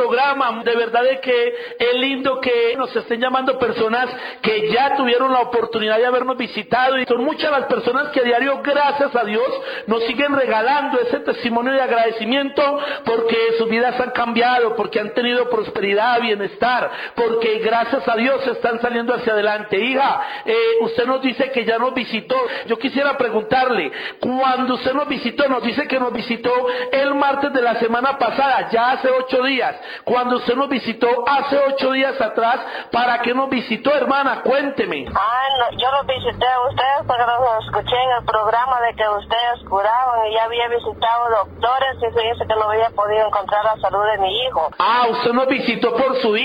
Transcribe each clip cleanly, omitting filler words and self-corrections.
programa. De verdad es que es lindo que nos estén llamando personas que ya tuvieron la oportunidad de habernos visitado, y son muchas las personas que a diario, gracias a Dios, nos siguen regalando ese testimonio de agradecimiento porque sus vidas han cambiado, porque han tenido prosperidad, bienestar, porque gracias a Dios están saliendo hacia adelante. Hija, usted nos dice que ya nos visitó. Yo quisiera preguntarle, cuando usted nos visitó, nos dice que nos visitó el martes de la semana pasada, ya hace 8 días. Cuando usted nos visitó hace 8 días atrás, ¿para qué nos visitó, hermana? Cuénteme. No, yo los visité a ustedes porque los escuché en el programa de que ustedes curaban, y ya había visitado doctores y se dice que no había podido encontrar la salud de mi hijo. Usted nos visitó por su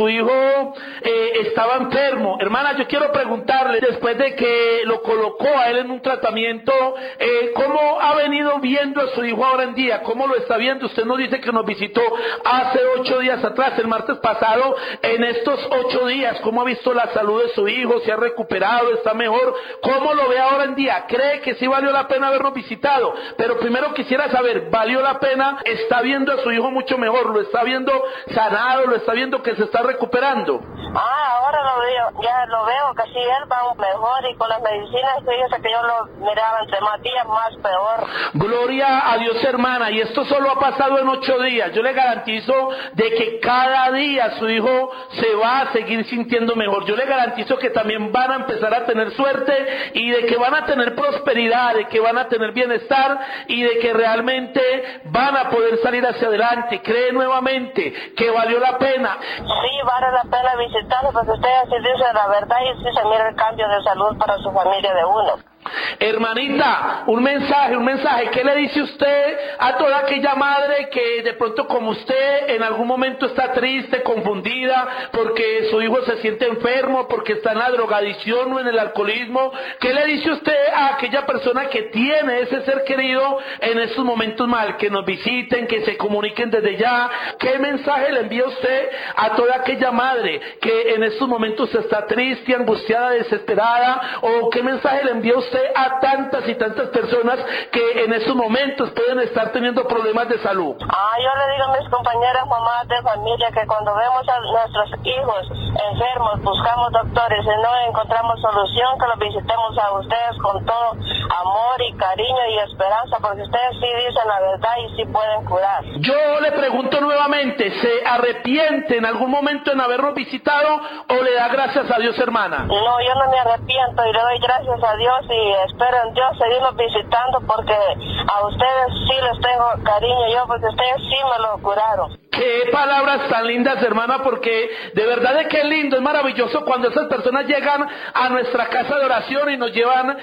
hijo estaba enfermo. Hermana, yo quiero preguntarle, después de que lo colocó a él en un tratamiento, ¿cómo ha venido viendo a su hijo ahora en día? ¿Cómo lo está viendo? Usted nos dice que nos visitó hace 8 días atrás, el martes pasado. En estos 8 días, ¿cómo ha visto la salud de su hijo? ¿Se ha recuperado? ¿Está mejor? ¿Cómo lo ve ahora en día? ¿Cree que sí valió la pena habernos visitado? Pero primero quisiera saber, ¿valió la pena? ¿Está viendo a su hijo mucho mejor? ¿Lo está viendo sanado? ¿Lo está viendo que se está recuperando? Ahora lo veo, ya lo veo que sí, él va mejor, y con las medicinas, fíjese que yo lo miraba entre más días más peor. Gloria a Dios, hermana, y esto solo ha pasado en 8 días. Yo le garantizo de que cada día su hijo se va a seguir sintiendo mejor. Yo le garantizo que también van a empezar a tener suerte, y de que van a tener prosperidad, de que van a tener bienestar, y de que realmente van a poder salir hacia adelante. Cree nuevamente que valió la pena. Sí, vale la pena visitarlo, porque ustedes sí dicen la verdad y sí se mira el cambio de salud para su familia de uno. Hermanita, un mensaje, ¿qué le dice usted a toda aquella madre que de pronto, como usted, en algún momento está triste, confundida, porque su hijo se siente enfermo, porque está en la drogadicción o en el alcoholismo? ¿Qué le dice usted a aquella persona que tiene ese ser querido en estos momentos mal? Que nos visiten, que se comuniquen desde ya. ¿Qué mensaje le envía usted a toda aquella madre que en estos momentos está triste, angustiada, desesperada? ¿O qué mensaje le envía usted a tantas y tantas personas que en estos momentos pueden estar teniendo problemas de salud? Yo le digo a mis compañeras mamás de familia que cuando vemos a nuestros hijos enfermos, buscamos doctores y no encontramos solución, que los visitemos a ustedes con todo amor y cariño y esperanza, porque ustedes sí dicen la verdad y sí pueden curar. Yo le pregunto nuevamente, ¿se arrepiente en algún momento en habernos visitado o le da gracias a Dios, hermana? No, yo no me arrepiento y le doy gracias a Dios, y espero en Dios seguirlos visitando, porque a ustedes sí les tengo cariño yo, porque ustedes sí me lo curaron. Qué palabras tan lindas, hermana, porque de verdad es que es lindo, es maravilloso cuando esas personas llegan a nuestra casa de oración y nos llevan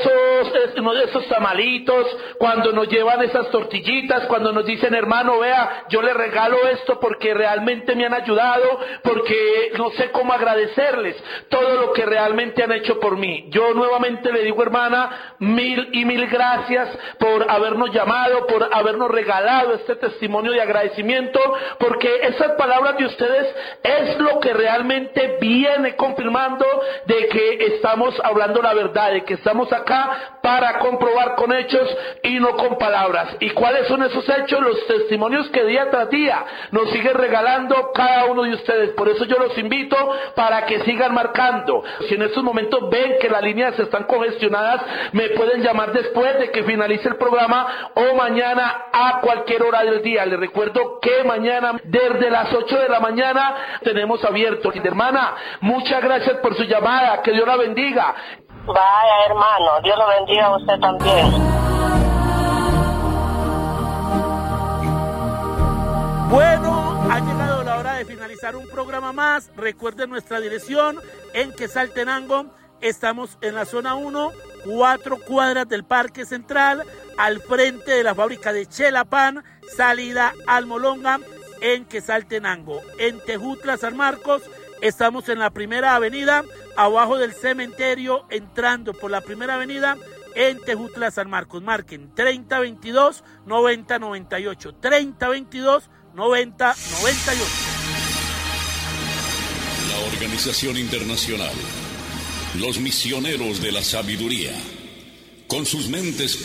esos tamalitos, cuando nos llevan esas tortillitas, cuando nos dicen, hermano, vea, yo le regalo esto porque realmente me han ayudado, porque no sé cómo agradecerles todo lo que realmente han hecho por mí. Yo nuevamente le digo, hermana, mil y mil gracias por habernos llamado, por habernos regalado este testimonio de agradecimiento, porque esas palabras de ustedes es lo que realmente viene confirmando de que estamos hablando la verdad, de que estamos acá para comprobar con hechos y no con palabras. ¿Y cuáles son esos hechos? Los testimonios que día tras día nos siguen regalando cada uno de ustedes. Por eso yo los invito para que sigan marcando. Si en estos momentos ven que las líneas están congestionadas, me pueden llamar después de que finalice el programa o mañana a cualquier hora del día. Les recuerdo que mañana desde las 8 de la mañana tenemos abierto. Hermana, muchas gracias por su llamada, que Dios la bendiga. Vaya, hermano, Dios lo bendiga a usted también. Bueno, ha llegado la hora de finalizar un programa más. Recuerden nuestra dirección en Quetzaltenango. Estamos en la zona 1, 4 cuadras del Parque Central, al frente de la fábrica de Chelapan, salida Almolonga, en Quetzaltenango. En Tejutla, San Marcos, estamos en la Primera Avenida, abajo del cementerio, entrando por la Primera Avenida, en Tejutla, San Marcos. Marquen 3022-9098, 3022-9098. La Organización Internacional, los misioneros de la sabiduría, con sus mentes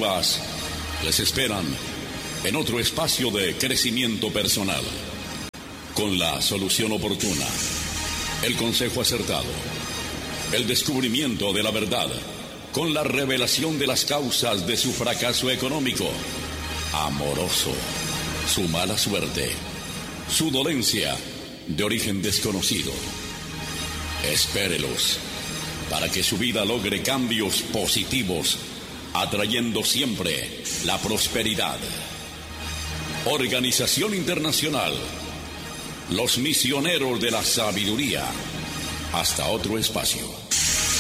positivas, les esperan en otro espacio de crecimiento personal. con la solución oportuna, el consejo acertado, el descubrimiento de la verdad, con la revelación de las causas de su fracaso económico, amoroso, su mala suerte, su dolencia de origen desconocido. Espérelos para que su vida logre cambios positivos, atrayendo siempre la prosperidad. Organización Internacional, los misioneros de la sabiduría. Hasta otro espacio.